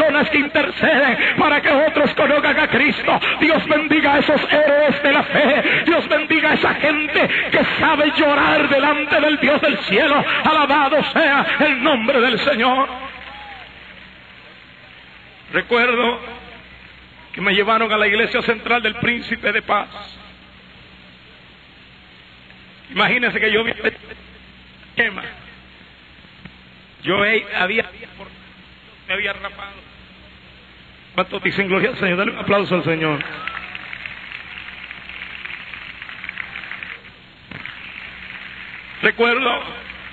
personas que interceden para que otros conozcan a Cristo. Dios bendiga a esos héroes de la fe. Dios bendiga a esa gente que sabe llorar delante del Dios del cielo. Alabado sea el nombre del Señor. Recuerdo que me llevaron a la iglesia central del Príncipe de Paz. Imagínense que yo vi Chema. Yo me había rapado. ¿Cuántos dicen gloria al Señor? Dale un aplauso al Señor. Recuerdo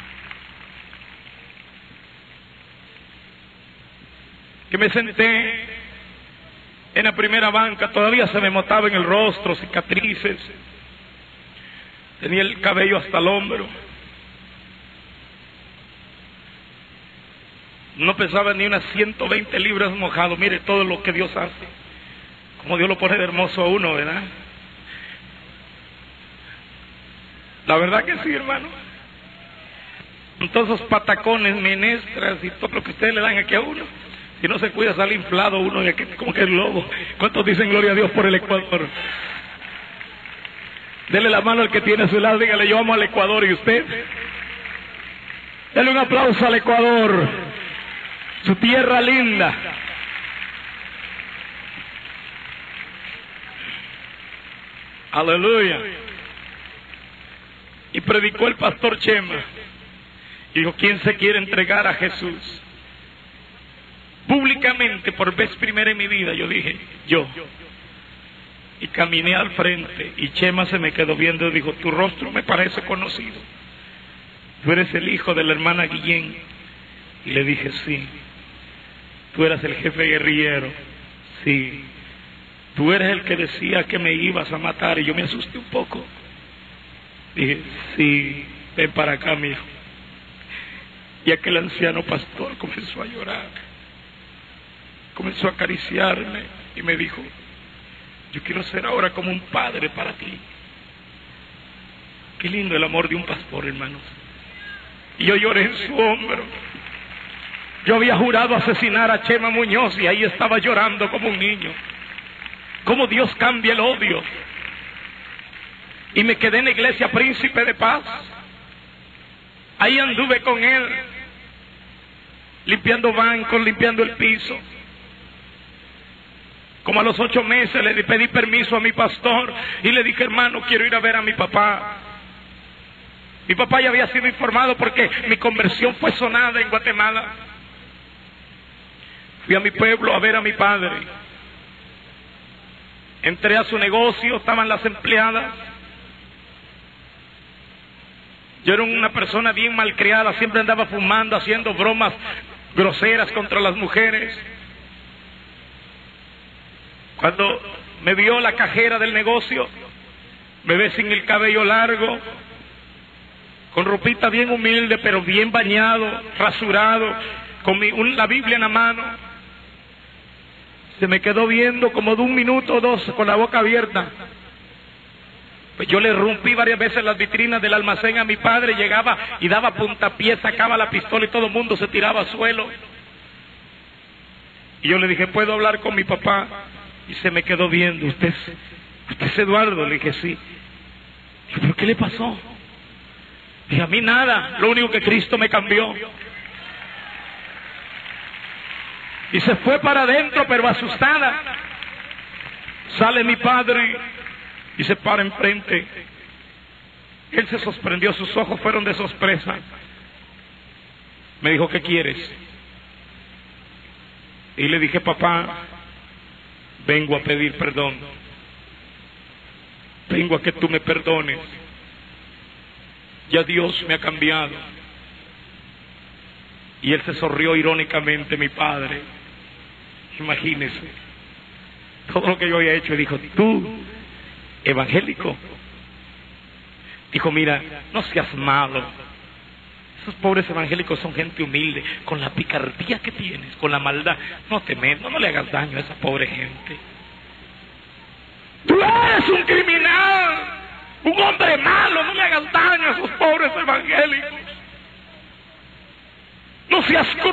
que me senté en la primera banca, todavía se me notaba en el rostro cicatrices, tenía el cabello hasta el hombro, no pesaba ni unas 120 libras mojado. Mire todo lo que Dios hace, como Dios lo pone de hermoso a uno, ¿verdad? La verdad que sí, hermano. Con todos esos patacones, menestras y todo lo que ustedes le dan aquí a uno, si no se cuida sale inflado uno y aquí como que el lobo. ¿Cuántos dicen gloria a Dios por el Ecuador? Dele la mano al que tiene a su lado, dígale: yo amo al Ecuador. ¿Y usted? Dele un aplauso al Ecuador, su tierra linda. Aleluya. Y predicó el pastor Chema y dijo: ¿quién se quiere entregar a Jesús? Públicamente, por vez primera en mi vida, yo dije: yo. Y caminé al frente y Chema se me quedó viendo y dijo: tu rostro me parece conocido, tú eres el hijo de la hermana Guillén. Y le dije: sí. Tú eras el jefe guerrillero. Sí. Tú eres el que decía que me ibas a matar. Y yo me asusté un poco. Dije: sí, ven para acá, mi hijo. Y aquel anciano pastor comenzó a llorar, comenzó a acariciarme y me dijo: yo quiero ser ahora como un padre para ti. Qué lindo el amor de un pastor, hermanos. Y yo lloré en su hombro. Yo había jurado asesinar a Chema Muñoz y ahí estaba llorando como un niño. Cómo Dios cambia el odio. Y me quedé en la iglesia Príncipe de Paz. Ahí anduve con él, limpiando bancos, limpiando el piso. Como a los 8 meses le pedí permiso a mi pastor y le dije: hermano, quiero ir a ver a mi papá. Mi papá ya había sido informado porque mi conversión fue sonada en Guatemala. Fui a mi pueblo a ver a mi padre. Entré a su negocio, estaban las empleadas. Yo era una persona bien malcriada, siempre andaba fumando, haciendo bromas groseras contra las mujeres. Cuando me vio la cajera del negocio, me ve sin el cabello largo, con ropita bien humilde, pero bien bañado, rasurado, con la Biblia en la mano. Se me quedó viendo como de 1 minuto o 2 con la boca abierta. Pues yo le rompí varias veces las vitrinas del almacén a mi padre, llegaba y daba puntapié, sacaba la pistola y todo el mundo se tiraba al suelo. Y yo le dije: ¿puedo hablar con mi papá? Y se me quedó viendo. ¿Usted es Eduardo? Le dije: sí. Dije: ¿pero qué le pasó? Dije: a mí nada, lo único que Cristo me cambió. Y se fue para adentro, pero asustada. Sale mi padre y se para enfrente. Él se sorprendió, sus ojos fueron de sorpresa. Me dijo: ¿qué quieres? Y le dije: papá, vengo a pedir perdón. Vengo a que tú me perdones. Ya Dios me ha cambiado. Y él se sonrió irónicamente, mi padre. Imagínese todo lo que yo había hecho. Y dijo: tú, evangélico. Dijo: mira, no seas malo. Esos pobres evangélicos son gente humilde. Con la picardía que tienes, con la maldad, no te metas, no le hagas daño a esa pobre gente. Tú eres un criminal, un hombre malo, no le hagas daño a esos pobres evangélicos. No seas